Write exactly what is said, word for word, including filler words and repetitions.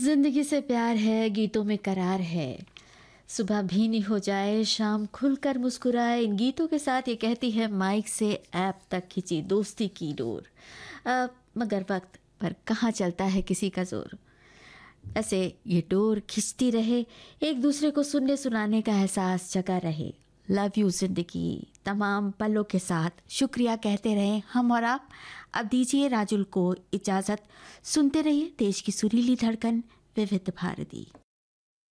जिंदगी से प्यार है, गीतों में करार है। सुबह भीनी हो जाए, शाम खुलकर मुस्कुराए, इन गीतों के साथ ये कहती है माइक से ऐप तक खिंची दोस्ती की डोर। अ, मगर वक्त पर कहाँ चलता है किसी का जोर। ऐसे ये डोर खिंचती रहे, एक दूसरे को सुनने सुनाने का एहसास जगा रहे। लव यू जिंदगी तमाम पलों के साथ शुक्रिया कहते रहे हम और आप। अब दीजिए राजुल को इजाज़त। सुनते रहिए देश की सुरीली धड़कन विविध भारती।